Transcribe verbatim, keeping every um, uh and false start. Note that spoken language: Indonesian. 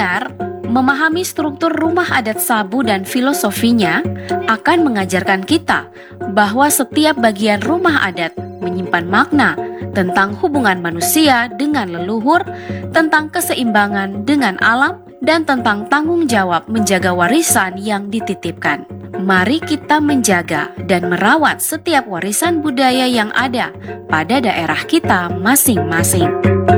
Belajar memahami struktur rumah adat Sabu dan filosofinya akan mengajarkan kita bahwa setiap bagian rumah adat menyimpan makna tentang hubungan manusia dengan leluhur, tentang keseimbangan dengan alam, dan tentang tanggung jawab menjaga warisan yang dititipkan. Mari kita menjaga dan merawat setiap warisan budaya yang ada pada daerah kita masing-masing.